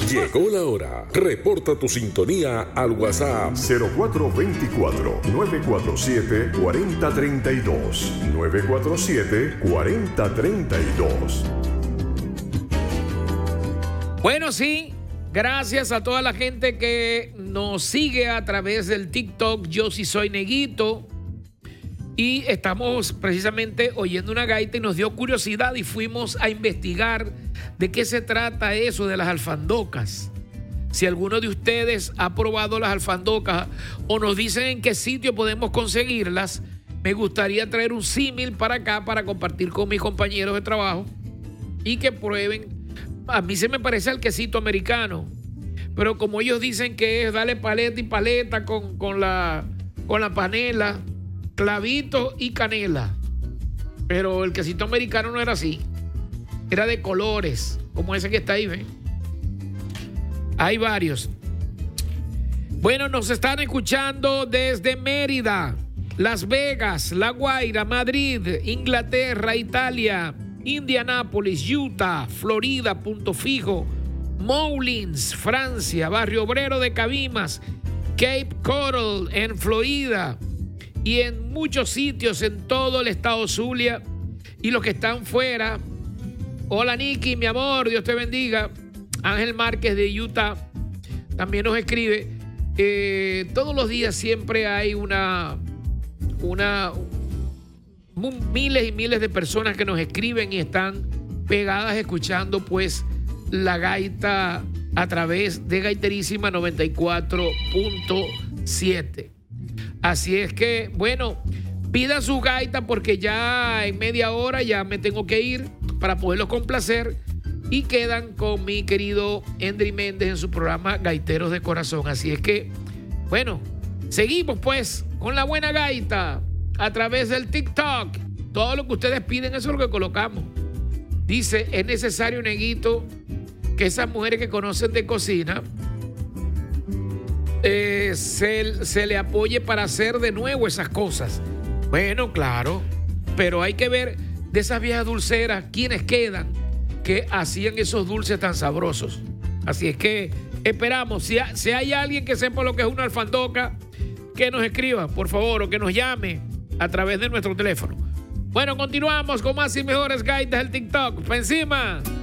Llegó la hora. Reporta tu sintonía al WhatsApp 0424-947-4032. 947-4032. Bueno, sí, gracias a toda la gente que nos sigue a través del TikTok. Yo sí soy Neguito. Y estamos precisamente oyendo una gaita y nos dio curiosidad y fuimos a investigar de qué se trata eso de las alfandocas. Si alguno de ustedes ha probado las alfandocas o nos dicen en qué sitio podemos conseguirlas, me gustaría traer un símil para acá para compartir con mis compañeros de trabajo y que prueben. A mí se me parece al quesito americano, pero como ellos dicen que es darle paleta y paleta con la panela, clavito y canela. Pero el quesito americano no era así. Era de colores, como ese que está ahí, ¿ven? Hay varios. Bueno, nos están escuchando desde Mérida, Las Vegas, La Guaira, Madrid, Inglaterra, Italia, Indianápolis, Utah, Florida, Punto Fijo, Moulins, Francia, Barrio Obrero de Cabimas, Cape Coral en Florida y en muchos sitios en todo el estado Zulia. Y los que están fuera, hola Nicky, mi amor, Dios te bendiga. Ángel Márquez de Utah también nos escribe. Todos los días siempre hay miles y miles de personas que nos escriben y están pegadas escuchando pues la gaita a través de Gaiterísima 94.7. Así es que, bueno, pida su gaita porque ya en media hora ya me tengo que ir para poderlos complacer y quedan con mi querido Endry Méndez en su programa Gaiteros de Corazón. Así es que, bueno, seguimos pues con la buena gaita a través del TikTok. Todo lo que ustedes piden, eso es lo que colocamos. Dice, es necesario, Neguito, que esas mujeres que conocen de cocina se le apoye para hacer de nuevo esas cosas. Bueno, claro, pero hay que ver de esas viejas dulceras quiénes quedan que hacían esos dulces tan sabrosos. Así es que esperamos, si hay alguien que sepa lo que es una alfandoca, que nos escriba, por favor, o que nos llame a través de nuestro teléfono. Bueno, continuamos con más y mejores gaitas del TikTok. ¡Pa' encima!